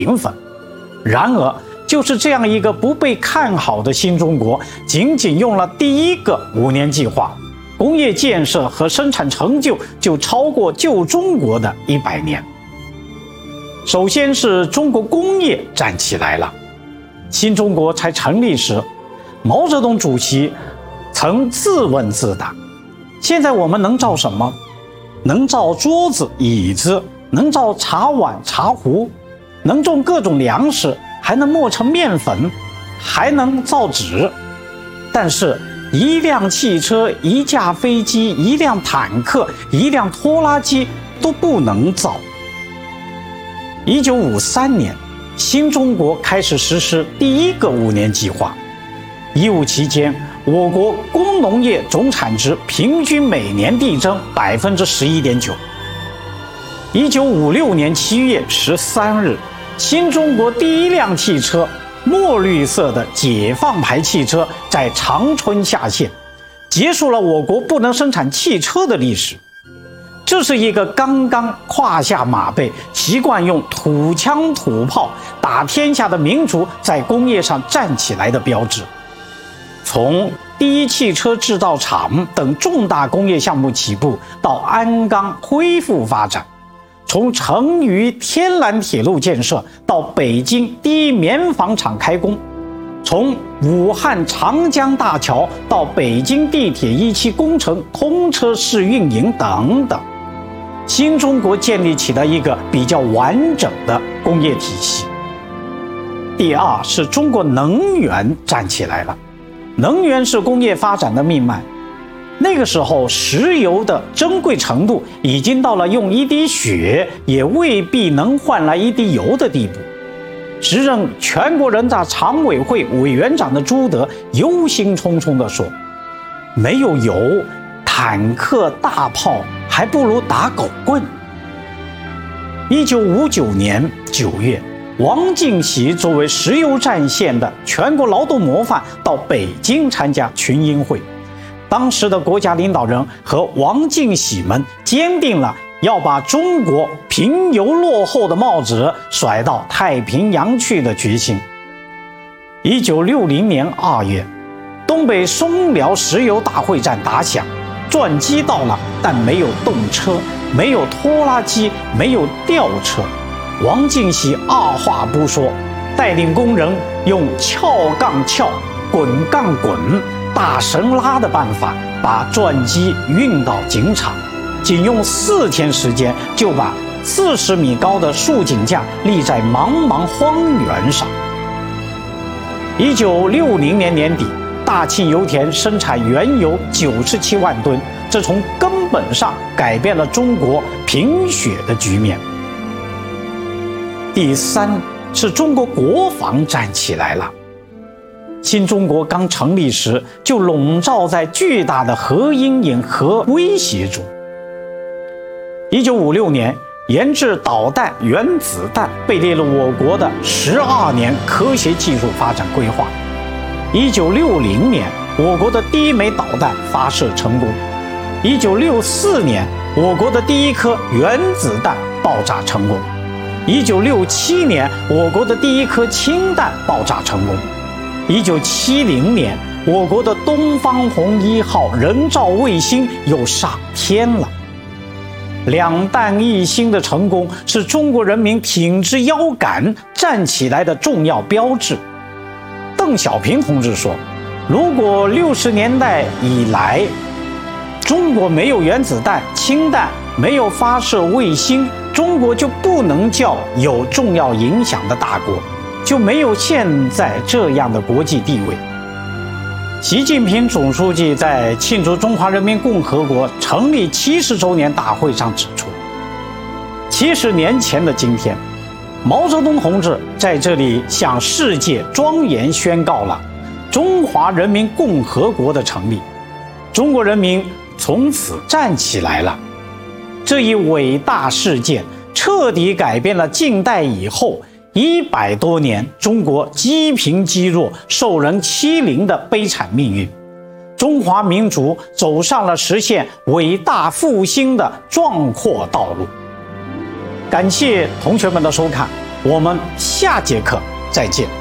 平分。然而，就是这样一个不被看好的新中国，仅仅用了第一个5年计划，工业建设和生产成就就超过旧中国的100年。首先是中国工业站起来了。新中国才成立时，毛泽东主席曾自问自答：现在我们能造什么？能造桌子、椅子，能造茶碗、茶壶，能种各种粮食，还能磨成面粉，还能造纸。但是一辆汽车、一架飞机、一辆坦克、一辆拖拉机都不能造。1953年，新中国开始实施第一个5年计划。15期间，我国工农业总产值平均每年递增11.9%。1956年7月13日，新中国第一辆汽车墨绿色的解放牌汽车在长春下线，结束了我国不能生产汽车的历史。这是一个刚刚胯下马背、习惯用土枪土炮打天下的民族在工业上站起来的标志。从第一汽车制造厂等重大工业项目起步，到鞍钢恢复发展；从成渝天蓝铁路建设到北京第一棉纺厂开工；从武汉长江大桥到北京地铁1期工程通车试运营等等，新中国建立起了一个比较完整的工业体系。第二是中国能源站起来了。能源是工业发展的命脉。那个时候，石油的珍贵程度已经到了用一滴血也未必能换来一滴油的地步。时任全国人大常委会委员长的朱德忧心忡忡地说：“没有油，坦克大炮还不如打狗棍。”1959年9月，王敬喜作为石油战线的全国劳动模范到北京参加群英会。当时的国家领导人和王敬喜们坚定了要把中国贫油落后的帽子甩到太平洋去的决心。1960年2月，东北松辽石油大会战打响，钻机到了，但没有动车，没有拖拉机，没有吊车。王敬喜二话不说，带领工人用撬杠撬、滚杠滚、大绳拉的办法，把钻机运到井场。仅用4天时间，就把40米高的竖井架立在茫茫荒原上。1960年年底，大庆油田生产原油97万吨，这从根本上改变了中国贫血的局面。第三是中国国防站起来了。新中国刚成立时，就笼罩在巨大的核阴影和威胁中。1956年，研制导弹、原子弹被列入我国的12年科学技术发展规划。1960年，我国的第一枚导弹发射成功。1964年，我国的第一颗原子弹爆炸成功。1967年，我国的第一颗氢弹爆炸成功。1970年，我国的东方红1号人造卫星又上天了。2弹1星的成功是中国人民挺直腰杆站起来的重要标志。邓小平同志说，如果60年代以来中国没有原子弹、氢弹，没有发射卫星，中国就不能叫有重要影响的大国，就没有现在这样的国际地位。习近平总书记在庆祝中华人民共和国成立70周年大会上指出，70年前的今天，毛泽东同志在这里向世界庄严宣告了中华人民共和国的成立，中国人民从此站起来了。这一伟大事件彻底改变了近代以后100多年中国积贫积弱、受人欺凌的悲惨命运，中华民族走上了实现伟大复兴的壮阔道路。感谢同学们的收看， 我们下节课再见。